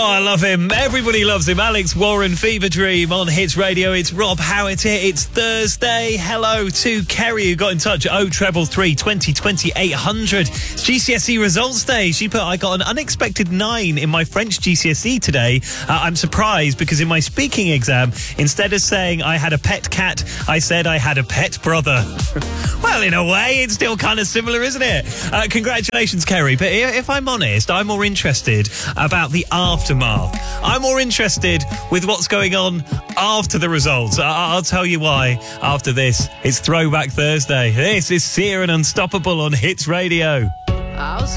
Oh, I love him. Everybody loves him. Alex Warren, Fever Dream on Hits Radio. It's Rob Howard here. It's Thursday. Hello to Kerry, who got in touch. 0333 2020 800. GCSE results day. She put, I got an unexpected 9 in my French GCSE today. I'm surprised because in my speaking exam, instead of saying I had a pet cat, I said I had a pet brother. Well, in a way, it's still kind of similar, isn't it? Congratulations, Kerry. But if I'm honest, I'm more interested about the aftermath. I'm more interested with what's going on after the results. I'll tell you why after this. It's Throwback Thursday. This is Sia and Unstoppable on Hits Radio.